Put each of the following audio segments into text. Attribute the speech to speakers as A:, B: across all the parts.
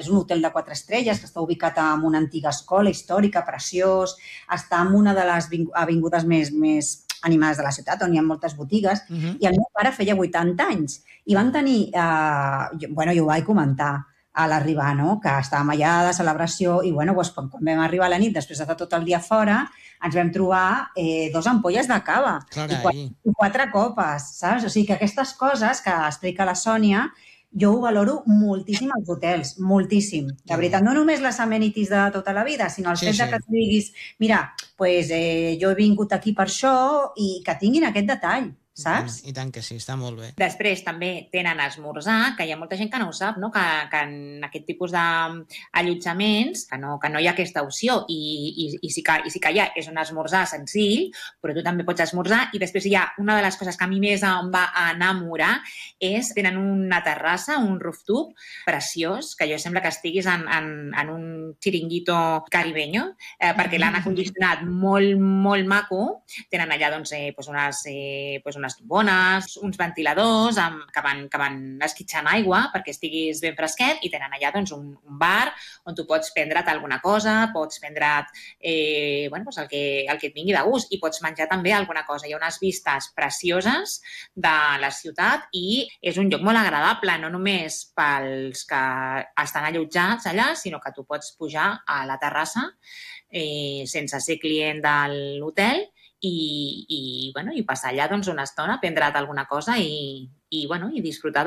A: és un hotel de 4 estrelles que està ubicat en una antiga escola històrica, preciós, està en una de les avingudes més animades de la ciutat, on hi ha moltes botigues, i el meu pare feia 80 anys, i van tenir, jo ho vaig comentar a l'arribar, no? Que estàvem allà de celebració, i doncs, quan vam arribar a la nit, després de estar tot el dia fora, ens vam trobar 2 ampolles de cava i 4 copes, saps? O sigui que aquestes coses que explica la Sònia, jo ho valoro moltíssim als hotels, moltíssim. De veritat, no només les amenities de tota la vida, sinó el fet que tu diguis, mira, jo he vingut aquí per això, i que tinguin aquest detall, saps?
B: I tant que sí, està molt bé.
C: Després també tenen esmorzar, que hi ha molta gent que no ho sap, no? Que en aquest tipus d'allotjaments que no hi ha aquesta opció, i sí que hi ha, és un esmorzar senzill, però tu també pots esmorzar, i després hi ha una de les coses que a mi més em va enamorar, tenen una terrassa, un rooftop preciós, que jo sembla que estiguis en un xiringuito caribeño, perquè l'han acondicionat molt, molt maco. Tenen allà unes bombones, uns ventiladors que van esquitxant aigua perquè estiguis ben fresquet, i tenen allà un bar on tu pots prendre't alguna cosa, pots prendre't el que et vingui de gust, i pots menjar també alguna cosa. Hi ha unes vistes precioses de la ciutat i és un lloc molt agradable, no només pels que estan allotjats allà, sinó que tu pots pujar a la terrassa sense ser client de l'hotel i passar allà una estona, prendre't alguna cosa i disfrutar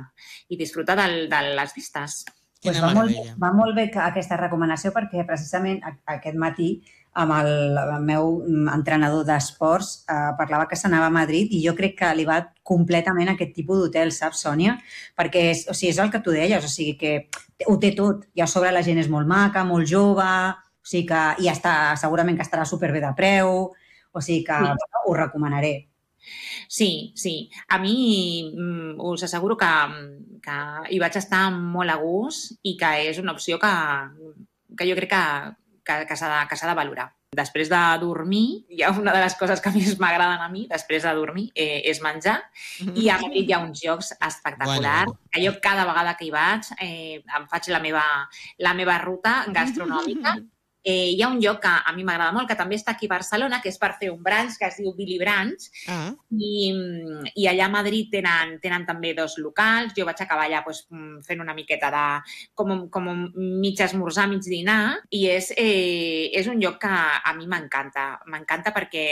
C: de les vistes.
A: Pues va molt bé aquesta recomanació, perquè precisament aquest matí amb el meu entrenador d'esports parlava que s'anava a Madrid, i jo crec que li va completament aquest tipus d'hotel, saps, Sònia? Perquè és el que tu deies, o sigui que ho té tot, i a sobre la gent és molt maca, molt jove, o sigui que segurament que estarà superbé de preu, o sigui que ho recomanaré.
C: Sí. A mi us asseguro que hi vaig estar molt a gust, i que és una opció que jo crec que s'ha de valorar. Després de dormir, hi ha una de les coses que més m'agraden a mi, després de dormir, és menjar, i a Madrid hi ha uns jocs espectaculars, que jo cada vegada que hi vaig em faig la meva ruta gastronòmica. Hi ha un lloc que a mi m'agrada molt, que també està aquí a Barcelona, que és per fer un brunch, que es diu Billy Brunch, i allà a Madrid tenen també 2 locals. Jo vaig acabar allà fent una miqueta de com mig esmorzar, mig dinar, i és un lloc que a mi m'encanta. M'encanta perquè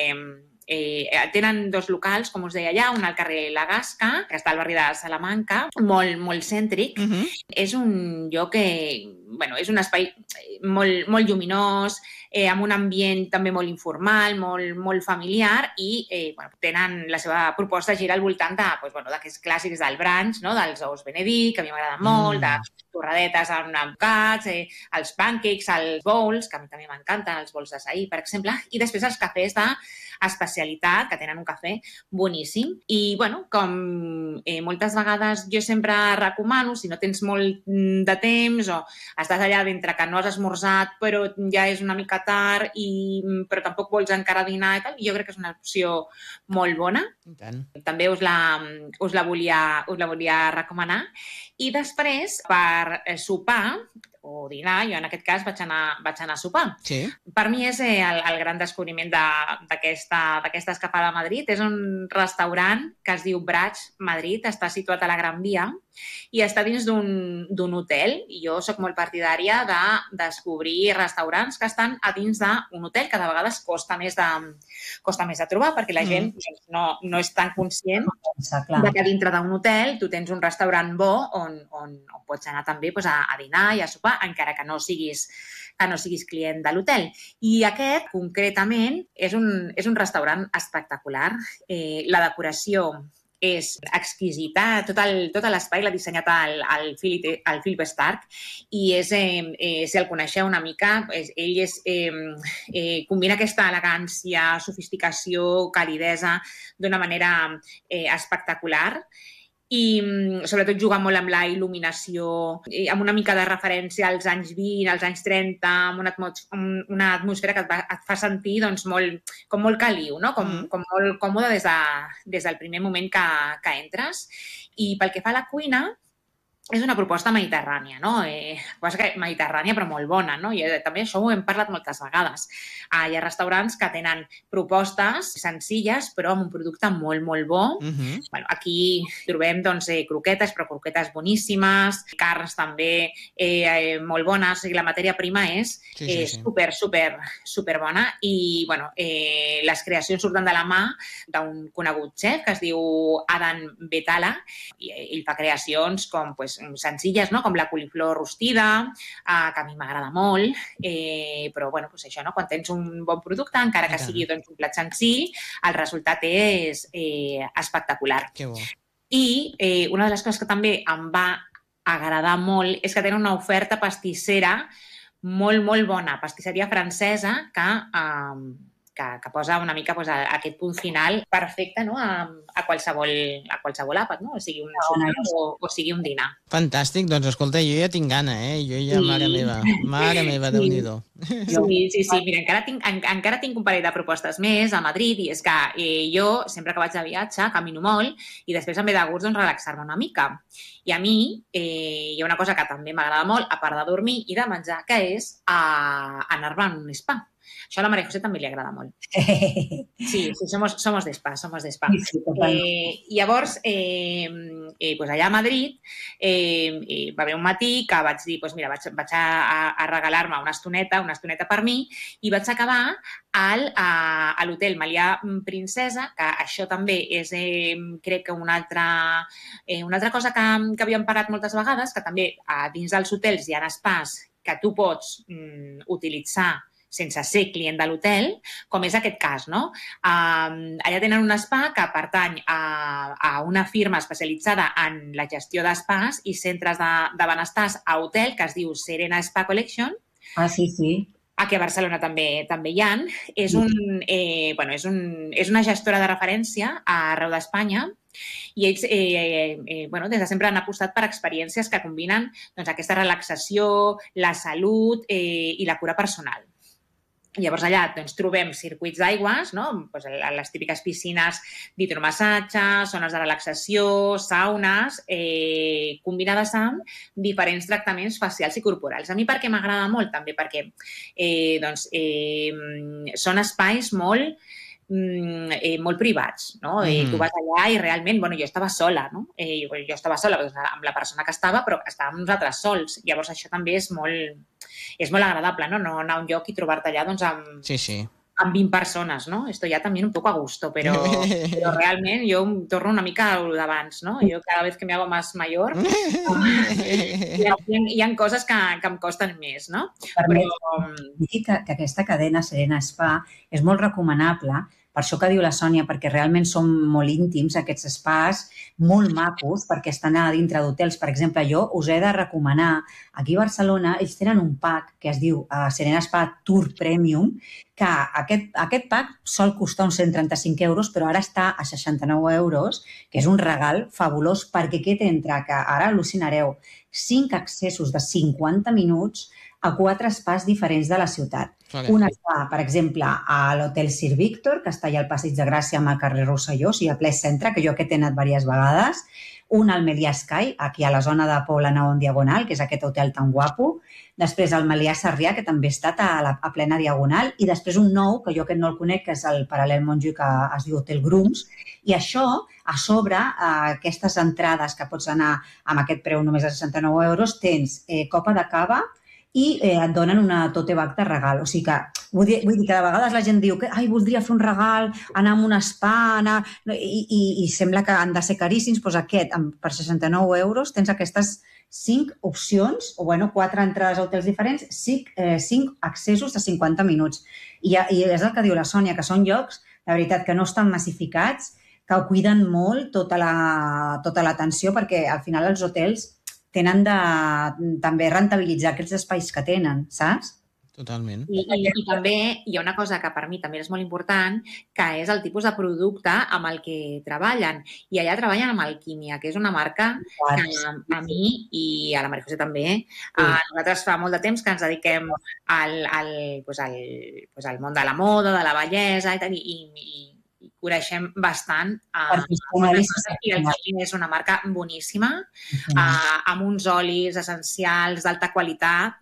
C: tenen 2 locals, com us deia allà, un al carrer La Gasca, que està al barri de Salamanca, molt, molt cèntric. És un lloc és un espai molt lluminós, amb un ambient també molt informal, molt familiar, i tenen la seva proposta gira al voltant d'aquests clàssics del brunch, dels ous benedict, que a mi m'agrada molt, de torradetes amb bocats, els pancakes, els bowls, que a mi també m'encanten, els bowls d'açaí, per exemple, i després els cafès d'especialitat, que tenen un cafè boníssim. I, com moltes vegades jo sempre recomano, si no tens molt de temps o estàs allà d'entre que no has esmorzat però ja és una mica tard, però tampoc vols encara dinar i tal, jo crec que és una opció molt bona. També us la volia recomanar. I després, per sopar o dinar, jo en aquest cas vaig anar a sopar. Per mi és el gran descobriment d'aquesta escapada a Madrid. És un restaurant que es diu Braig Madrid, està situat a la Gran Via i està dins d'un hotel. Jo soc molt partidària de descobrir restaurants que estan a dins d'un hotel, que de vegades costa més de trobar, perquè la gent no és tan conscient que dintre d'un hotel tu tens un restaurant bo on pots anar també a dinar i a sopar, encara que no siguis client de l'hotel. I aquest, concretament, és un restaurant espectacular. La decoració és exquisita, tot l'espai l'ha dissenyat el Philip Stark, i si el coneixeu una mica, ell combina aquesta elegància, sofisticació, calidesa d'una manera espectacular, i sobretot juga molt amb la il·luminació, amb una mica de referència als anys 20, als anys 30, amb una atmosfera que et fa sentir com molt caliu, no? Com molt còmode des del primer moment que entres. I pel que fa a la cuina, és una proposta mediterrània, no? Mediterrània però molt bona, no? I també això ho hem parlat moltes vegades. Hi ha restaurants que tenen propostes senzilles però amb un producte molt, molt bo. Bueno, aquí trobem doncs, croquetes, però croquetes boníssimes, carns també molt bones, o sigui, la matèria prima és super bona i bueno, les creacions surten de la mà d'un conegut xef que es diu Adam Betala i ell fa creacions com senzilles, no? Com la coliflor rostida, que a mi m'agrada molt, però bueno, això, no? Quan tens un bon producte, encara que sigui doncs, un plat senzill, el resultat és espectacular.
B: Que bo.
C: I una de les coses que també em va agradar molt és que tenen una oferta pastissera molt, molt bona, pastisseria francesa que posa una mica aquest punt final perfecte, no? a qualsevol àpat, no? O sigui un sopar o sigui un dinar.
B: Fantàstic, doncs escolta, jo ja tinc gana, Jo ja, mare meva, Déu-n'hi-do.
C: Sí, mira, encara tinc un parell de propostes més a Madrid i és que jo, sempre que vaig de viatge, camino molt i després em ve de gust relaxar-me una mica. I a mi hi ha una cosa que també m'agrada molt, a part de dormir i de menjar, que és anar-me a un spa. Això a la María José també li agrada molt. Sí, somos de spa. Sí, llavors, allà a Madrid va haver un matí que vaig dir, mira, vaig a regalar-me una estoneta per mi i vaig acabar a l'hotel Melià Princesa, que això també és, crec que una altra cosa que havíem pagat moltes vegades, que també dins dels hotels hi ha spas que tu pots utilitzar sense ser client de l'hotel, com és aquest cas, no? Allà tenen un spa que pertany a una firma especialitzada en la gestió d'espas i centres de benestar a hotel que es diu Serena Spa Collection.
A: Sí.
C: Aquí a Barcelona també hi ha. És una gestora de referència arreu d'Espanya i ells des de sempre han apostat per experiències que combinen aquesta relaxació, la salut i la cura personal. Llavors allà trobem circuits d'aigües, no? Les típiques piscines d'hidromassatge, zones de relaxació, saunes, combinades amb diferents tractaments facials i corporals. A mi per què m'agrada molt? També perquè són espais molt privats, no? Tu vas allà i realment, jo estava sola, no? Jo estava sola amb la persona que estava, però estàvem nosaltres sols. Llavors això també és molt agradable, no anar a un lloc i trobar-te allà amb 20 persones, no? Esto ya también un poco a gusto, però realment jo em torno una mica a lo d'abans, no? Jo cada vez que me hago más mayor hi ha coses que em costen més, no?
A: Dir que aquesta cadena Serena Spa és molt recomanable, per això que diu la Sònia, perquè realment són molt íntims aquests spas, molt macos, perquè estan a dintre d'hotels. Per exemple, jo us he de recomanar, aquí a Barcelona ells tenen un pack que es diu Serena Spa Tour Premium, que aquest pack sol costar uns 135 euros, però ara està a 69 euros, que és un regal fabulós, perquè què t'entra? Que ara al·lucinareu, 5 accessos de 50 minuts a 4 spas diferents de la ciutat. Un està, per exemple, a l'Hotel Sir Víctor, que està allà al Passeig de Gràcia amb el carrer Rosselló, o sigui, a ple centre, que jo aquest he anat diverses vegades. Un al Melià Sky, aquí a la zona de Poblenou en Diagonal, que és aquest hotel tan guapo. Després el Melià Sarrià, que també ha estat a plena Diagonal. I després un nou, que jo aquest no el conec, que és el Paral·lel Montjuïc, que es diu Hotel Grooms. I això, a sobre, aquestes entrades que pots anar amb aquest preu només de 69 euros, tens copa de cava, i et donen una tote bag de regal. O sigui que, vull dir que de vegades la gent diu que voldria fer un regal, anar a un spa, i sembla que han de ser caríssims. Doncs aquest, per 69 euros, tens aquestes 5 opcions, o 4 entrades a hotels diferents, 5 accessos de 50 minuts. I és el que diu la Sònia, que són llocs, de veritat, que no estan massificats, que ho cuiden molt, tota l'atenció, perquè al final els hotels tenen de també rentabilitzar aquests espais que tenen, saps?
B: Totalment.
C: I també hi ha una cosa que per mi també és molt important, que és el tipus de producte amb el que treballen. I allà treballen amb Alquímia, que és una marca que a mi i a la María José també, nosaltres fa molt de temps que ens dediquem al món de la moda, de la bellesa i coneixem bastant.
A: Perquè
C: I el Killing és una marca boníssima, amb uns olis essencials d'alta qualitat